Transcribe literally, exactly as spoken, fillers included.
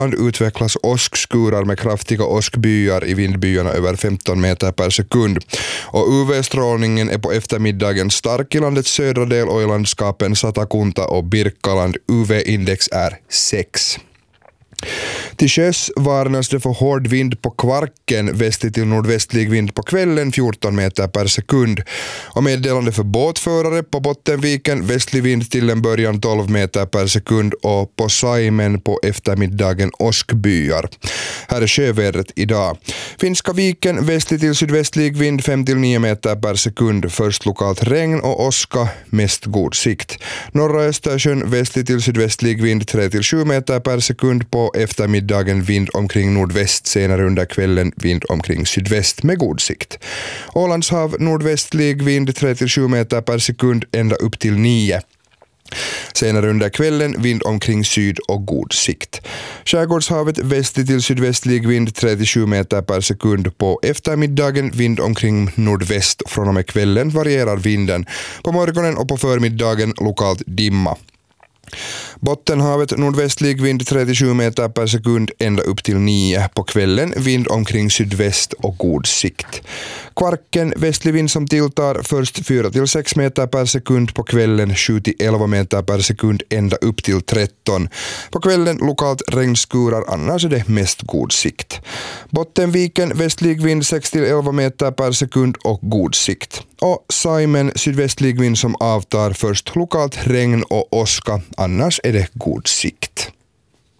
utvecklas åskskurar med kraftiga åskbyar i vindbyarna över femton meter per sekund. Och U V-strålningen är på eftermiddagen stark i landets södra del och i landskapen Satakunta och Birkaland. U V-index är sex. Till sjöss varnas det för hård vind på Kvarken, västlig till nordvästlig vind på kvällen fjorton meter per sekund. Och meddelande för båtförare på Bottenviken, västlig vind till en början tolv meter per sekund och på Saimen på eftermiddagen åskbyar. Här är sjövädret idag. Finska viken, västlig till sydvästlig vind fem till nio meter per sekund, först lokalt regn och åska, mest god sikt. Norra Östersjön, västlig till sydvästlig vind tre till sju meter per sekund, på eftermiddagen vind omkring nordväst, senare under kvällen vind omkring sydväst med god sikt. Ålandshav, nordvästlig vind tre till sju meter per sekund ända upp till nio. Senare under kvällen vind omkring syd och god sikt. Skärgårdshavet, västlig till sydvästlig vind tre till sju meter per sekund, på eftermiddagen vind omkring nordväst. Från och med kvällen varierar vinden. På morgonen och på förmiddagen lokalt dimma. Bottenhavet, nordvästlig vind tre till sju meter per sekund ända upp till nio. På kvällen vind omkring sydväst och god sikt. Kvarken, västlig vind som tilltar, först fyra till sex meter per sekund, på kvällen sju till elva meter per sekund ända upp till tretton. På kvällen lokalt regnskurar, annars är det mest god sikt. Bottenviken, västlig vind sex till elva meter per sekund och god sikt. Och Saimen, sydvästlig vind som avtar, först lokalt regn och åska, annars är det god sikt.